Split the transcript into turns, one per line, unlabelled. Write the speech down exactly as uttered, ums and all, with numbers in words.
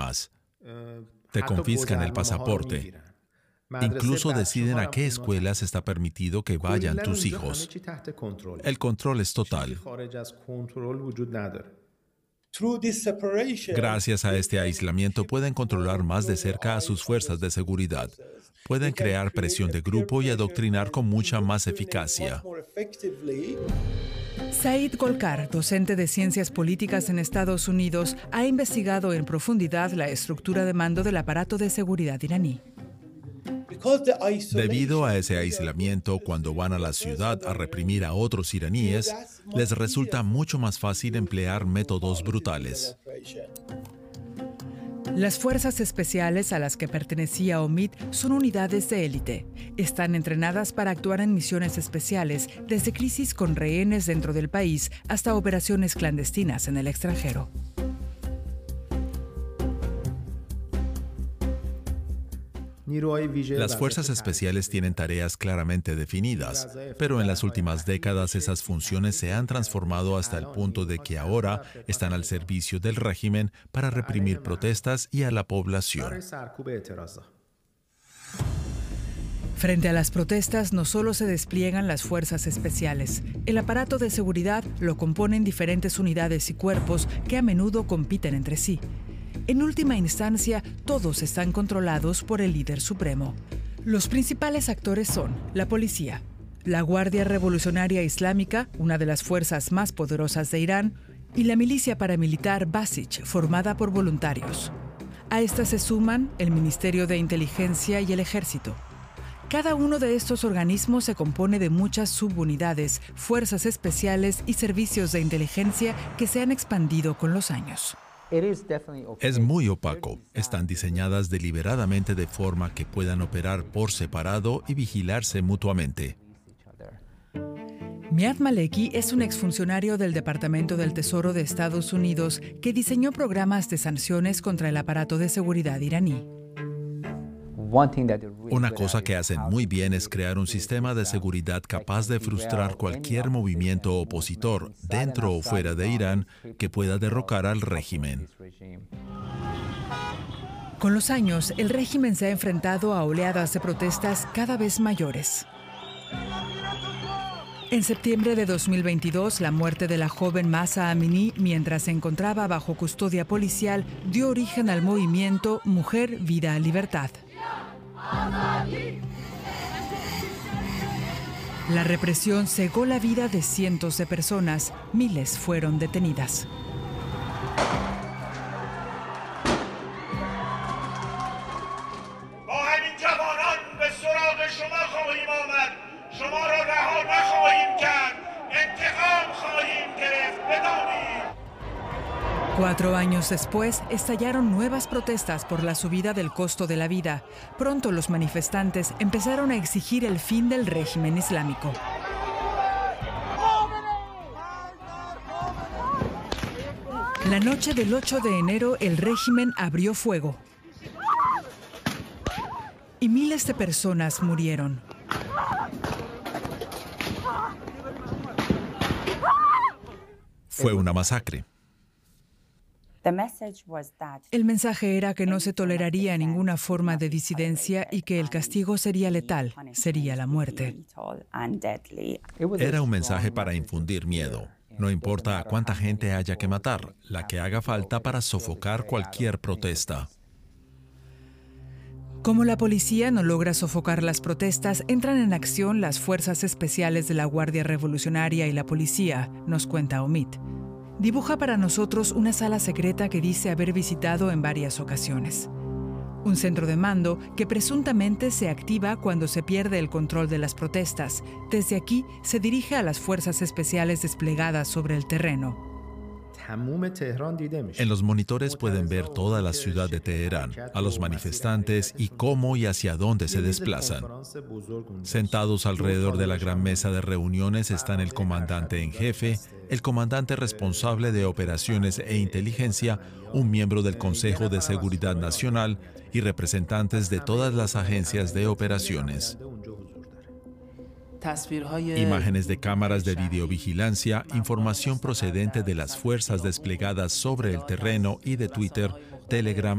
más. Te confiscan el pasaporte. Incluso deciden a qué escuelas está permitido que vayan tus hijos. El control es total. Gracias a este aislamiento pueden controlar más de cerca a sus fuerzas de seguridad. Pueden crear presión de grupo y adoctrinar con mucha más eficacia.
Said Golkar, docente de Ciencias Políticas en Estados Unidos, ha investigado en profundidad la estructura de mando del aparato de seguridad iraní.
Debido a ese aislamiento, cuando van a la ciudad a reprimir a otros iraníes, les resulta mucho más fácil emplear métodos brutales.
Las fuerzas especiales a las que pertenecía Omid son unidades de élite. Están entrenadas para actuar en misiones especiales, desde crisis con rehenes dentro del país hasta operaciones clandestinas en el extranjero.
Las fuerzas especiales tienen tareas claramente definidas, pero en las últimas décadas esas funciones se han transformado hasta el punto de que ahora están al servicio del régimen para reprimir protestas y a la población.
Frente a las protestas no solo se despliegan las fuerzas especiales. El aparato de seguridad lo componen diferentes unidades y cuerpos que a menudo compiten entre sí. En última instancia, todos están controlados por el líder supremo. Los principales actores son la policía, la Guardia Revolucionaria Islámica, una de las fuerzas más poderosas de Irán, y la milicia paramilitar Basij, formada por voluntarios. A estas se suman el Ministerio de Inteligencia y el Ejército. Cada uno de estos organismos se compone de muchas subunidades, fuerzas especiales y servicios de inteligencia que se han expandido con los años.
Es muy opaco. Están diseñadas deliberadamente de forma que puedan operar por separado y vigilarse mutuamente.
Miad Maleki es un exfuncionario del Departamento del Tesoro de Estados Unidos que diseñó programas de sanciones contra el aparato de seguridad iraní.
Una cosa que hacen muy bien es crear un sistema de seguridad capaz de frustrar cualquier movimiento opositor, dentro o fuera de Irán, que pueda derrocar al régimen.
Con los años, el régimen se ha enfrentado a oleadas de protestas cada vez mayores. En septiembre de dos mil veintidós, la muerte de la joven Mahsa Amini, mientras se encontraba bajo custodia policial, dio origen al movimiento Mujer, Vida, Libertad. La represión cegó la vida de cientos de personas. Miles fueron detenidas. Cuatro años después, estallaron nuevas protestas por la subida del costo de la vida. Pronto los manifestantes empezaron a exigir el fin del régimen islámico. La noche del ocho de enero, el régimen abrió fuego. Y miles de personas murieron.
Fue una masacre.
El mensaje era que no se toleraría ninguna forma de disidencia y que el castigo sería letal, sería la muerte.
Era un mensaje para infundir miedo. No importa a cuánta gente haya que matar, la que haga falta para sofocar cualquier protesta.
Como la policía no logra sofocar las protestas, entran en acción las fuerzas especiales de la Guardia Revolucionaria y la policía, nos cuenta Omid. Dibuja para nosotros una sala secreta que dice haber visitado en varias ocasiones. Un centro de mando que presuntamente se activa cuando se pierde el control de las protestas. Desde aquí se dirige a las fuerzas especiales desplegadas sobre el terreno.
En los monitores pueden ver toda la ciudad de Teherán, a los manifestantes y cómo y hacia dónde se desplazan. Sentados alrededor de la gran mesa de reuniones están el comandante en jefe, el comandante responsable de operaciones e inteligencia, un miembro del Consejo de Seguridad Nacional y representantes de todas las agencias de operaciones. Imágenes de cámaras de videovigilancia, información procedente de las fuerzas desplegadas sobre el terreno y de Twitter, Telegram